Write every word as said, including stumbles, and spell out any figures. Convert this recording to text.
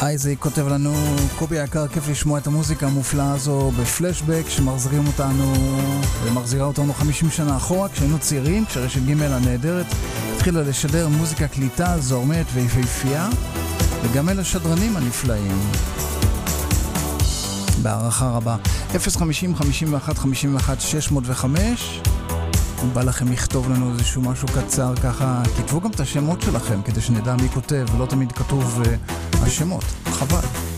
אייזי כותב לנו, קובי היקר, כיף לשמוע את המוזיקה המופלאה הזו בפלשבק שמחזירים אותנו ומחזירה אותנו חמישים שנה אחורה כשהיינו צעירים, כשרשת ג' הנהדרת התחילה לשדר מוזיקה קליטה זורמת ויפהפייה, וגם אלה השדרנים הנפלאים בהערכה רבה. אפס חמישים חמישים ואחת חמישים ואחת שש מאות וחמש. אם בא לכם לכתוב לנו איזשהו משהו קצר ככה, כתבו גם את השמות שלכם כדי שנדע מי כותב, לא תמיד כתוב uh, השמות, חבל.